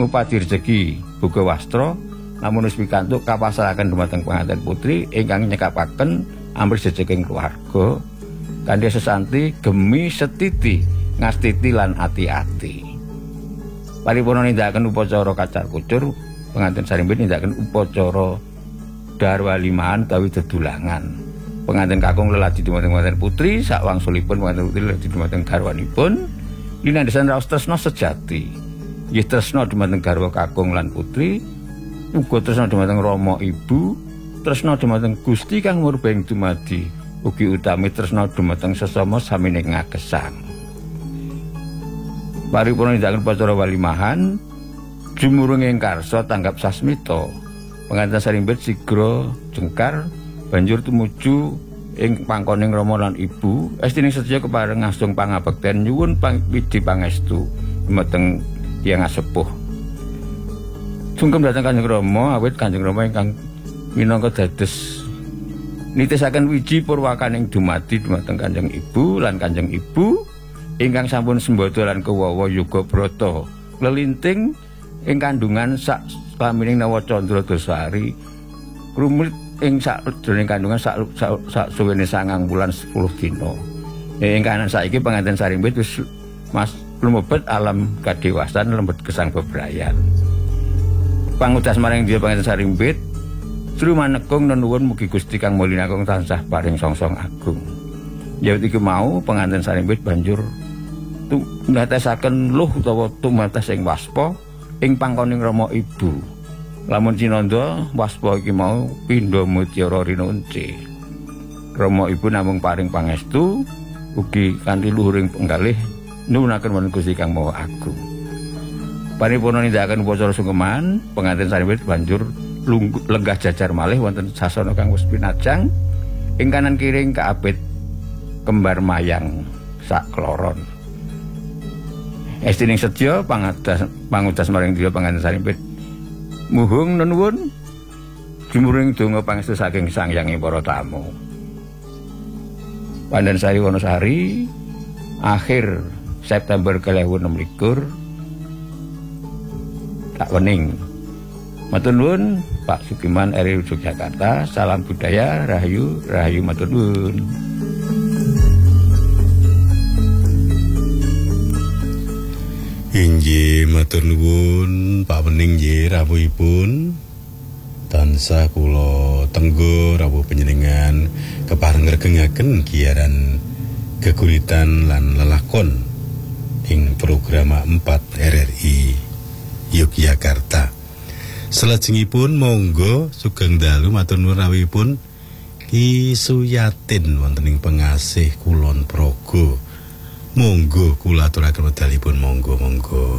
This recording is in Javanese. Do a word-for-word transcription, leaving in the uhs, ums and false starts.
ngupadi rejeki boga wastra namun wis pikantuk kapasrahaken dumateng pengantin putri ingkang nyekapaken amrih jejeking keluarga kanthi sesanti gemi setiti ngastiti lan ati-ati. Paripurna nindakaken upacara kacar kucur pengantin sarimbit nindakaken upacara darwalimahan utawi dedulangan. Pengantin kakung leladi dumateng pengantin putri sakwangsulipun pengantin putri leladi dumateng garwanipun linandhasan raos tresna sejati. Nggih tresna dumateng garwa kakung lan putri uga tresna dumateng rama ibu, tresna dumateng Gusti kang murbeng dumadi, ugi utami tresna dumateng sesama samining ngagesang. Paripurna nindakaken upacara walimahan jumurunging karsa tanggap sasmita. Pengantin sarimbit sigra jengkar banjur tumuju ing pangkoning rama lan ibu estining sedaya kepareng ngasung pangabekten nyuwun pangwidi pangestu dumateng tiyang sepuh. Sungkem dhateng Kanjeng Rama awit Kanjeng Rama ingkang minangka dados nitisaken wiji purwakaning dumadi dumateng Kanjeng Ibu lan Kanjeng Ibu ingkang sampun sembada lan kuwawa yoga brata lelinting ing kandungan sak pamining Nawa Candra Dosari rumit ing sak jroning kandungan sak sak, sak suwene sangang wulan sepuluh dina. Ing kanan saiki pengantin sarimbit wis mas lumebet alam kadewasaan lembet gesang bebrayan. Pangudas maring dia pengantin sarimbit Sri manekung nuwun mugi Gusti Kang Mulinakung tansah paring songsong agung. Ya iki mau pengantin sarimbit banjur tumatesaken luh utawa tumates ing waspa ing pangkoning Rama Ibu. Lamun Cinanda waspa iki mau pindha mutiara rinunci. Rama Ibu namung paring pangestu ugi kanthi luhuring penggalih nuwunaken wonten Gusti Kang Maha Agung. Paripurna nindakaken upacara sungkeman, pengantin sarimbit banjur lungguh lenggah jajar malih wonten sasana kang wis pinajang ing kanan kiring kaabit kembar mayang sak kloron. Estining sedya pangudas pangudas maring dia pengantin sarimbit muhung nuwun jumuring donga pangestu saking Sang Hyang para tamu. Pandan Sari Wonosari akhir September kalih enem likur tak wening. Matur nuwun Pak Sukiman R I Yogyakarta, salam budaya, rahayu, rahayu matur nuwun. Inggih matur nuwun Pak Wening nggih rawuhipun tansah kula tenggo rawuh panjenengan kepareng ngregengaken giaran geguritan lan lelakon ing program empat R R I Yogyakarta. Salajengipun monggo sugeng dalu matur nuwun rawuhipun Ki Suyatin wonten ing Pengasih Kulon Progo. Monggo kula aturaken wedalipun monggo monggo.